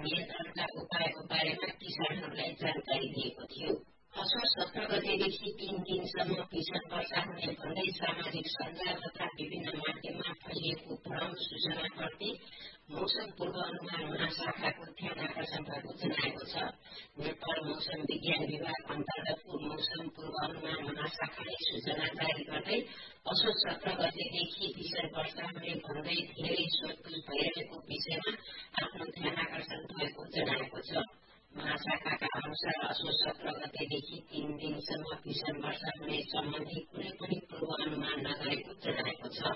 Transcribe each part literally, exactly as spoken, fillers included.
नियन्त्रणका उपायको बारेमा किसानहरूलाई जानकारी दिएको थियो। असोज सत्र गतेदेखि तीन दिनसम्म भीषण वर्षा हुने भन्दै सामाजिक सञ्जाल तथा विभिन्न माध्यममा फैलिएको भ्रम सूचनाप्रति मौसम पूर्वानुमान महाशाखाको ध्यान आकर्षण भएको जनाएको छ। नेपाल मौसम विज्ञान विभाग अन्तर्गतको मौसम पूर्वानुमान महाशाखाले सूचना जारी गर्दै असोज सत्र गतेदेखि भीषण वर्षा हुने भन्दै धेरै सोधपुछ भइरहेको विषयमा आफ्नो ध्यान आकर्षण भएको जनाएको छ। महाशाखाका अनुसार असोज सत्र गतेदेखि तीन दिनसम्म भीषण वर्षा हुने सम्बन्धी कुनै पनि पूर्वानुमान नगरेको जनाएको छ।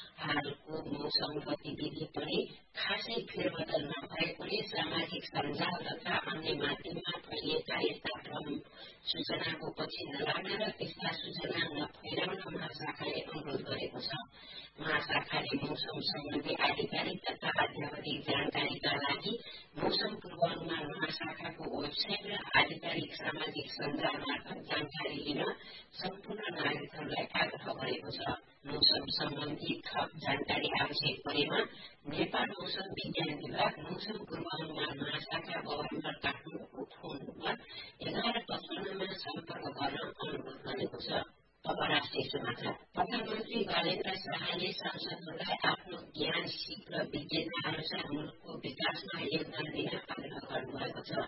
हालको मौसम गतिविधि पनि खासै फेरबदल नभएकोले सामाजिक सञ्जाल तथा अन्य माध्यममा फैलिएका यस्ता भ्रम सूचनाको पछि नलाग्न र त्यस्ता सूचना नफैलाउन महाशाखाले अनुरोध गरेको छ। महाशाखाले मौसम सम्बन्धी आधिकारिक तथा अध्यावधिक जानकारीका लागि मौसम पूर्वानुमान महाशाखाको वेबसाइट र आधिकारिक सामाजिक सञ्जाल मार्फत जानकारी लिन सम्पूर्ण नागरिकहरूलाई आग्रह गरेको छ। मौसम सम्बन्धी थप जानकारी आवश्यक परेमा नेपाल मौसम विज्ञान विभाग मौसम पूर्वानुमान महाशाखा गभर्नर काठमाडौँको फोन नम्बर एघार पचपन्नमा सम्पर्क गर्न अनुरोध गरेको छ। अब राष्ट्रिय समाचार। प्रधानमन्त्री बालेन्द्र शाहले सांसदहरूलाई आफ्नो ज्ञान, सिप र विज्ञता अनुसार मुलुकको विकासमा योगदान दिन आग्रह गर्नुभएको छ।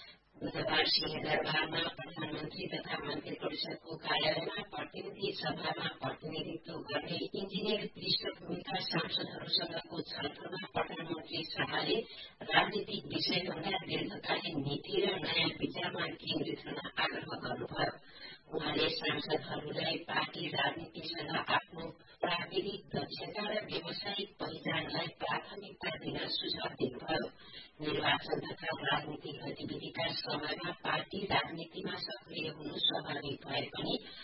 बुधबार सिंहदरबारमा प्रधानमन्त्री तथा मन्त्री परिषदको कार्यालयमा प्रतिनिधि सभामा प्रतिनिधित्व गर्ने इन्जिनियर पृष्ठभूमिका सांसदहरूसँगको छलफलमा प्रधानमन्त्री शाहले राजनीतिक विषयभन्दा दीर्घकालीन नीति र नयाँ विचारमा केन्द्रित हुन आग्रह गर्नुभयो। उहाँले सांसदहरूलाई पार्टी राजनीतिसँग आफ्नो प्राविधिक दक्षता र व्यावसायिक पहिचानलाई प्राथमिकता दिन सुझाव दिनुभयो। निर्वाचन तथा राजनीतिक गतिविधिका समयमा पार्टी राजनीतिमा सक्रिय हुनु स्वाभाविक भए पनि